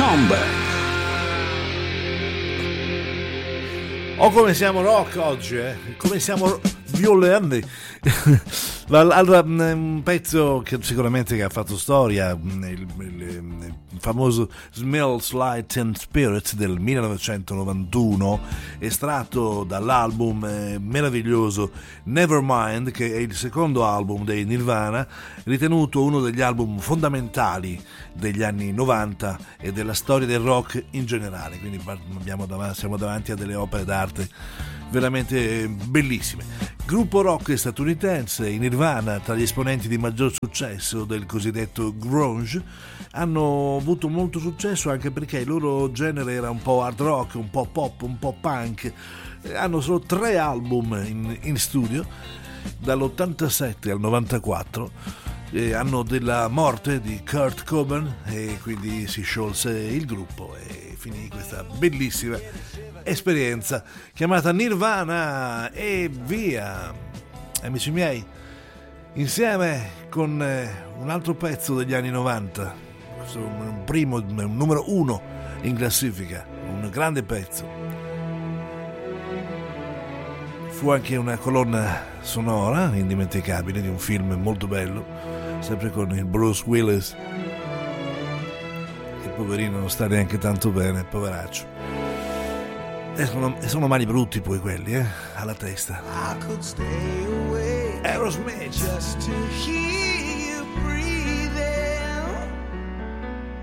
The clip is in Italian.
Bomb. Oh, come siamo rock oggi, come siamo violenti. Allora, un pezzo che sicuramente che ha fatto storia, il famoso Smells Like Teen Spirit del 1991, estratto dall'album meraviglioso Nevermind, che è il secondo album dei Nirvana, ritenuto uno degli album fondamentali degli anni 90 e della storia del rock in generale. Quindi siamo davanti a delle opere d'arte veramente bellissime. Gruppo rock statunitense, i Nirvana, tra gli esponenti di maggior successo del cosiddetto grunge, hanno avuto molto successo anche perché il loro genere era un po' hard rock, un po' pop, un po' punk. Hanno solo 3 album in studio dall'87 al 94, anno della morte di Kurt Cobain, e quindi si sciolse il gruppo e finì questa bellissima esperienza chiamata Nirvana. E via, amici miei, insieme con un altro pezzo degli anni 90, un numero 1 in classifica, un grande pezzo. Fu anche una colonna sonora indimenticabile di un film molto bello, sempre con il Bruce Willis, che poverino non sta neanche tanto bene, poveraccio. E sono mali brutti poi quelli, alla testa. Aerosmith.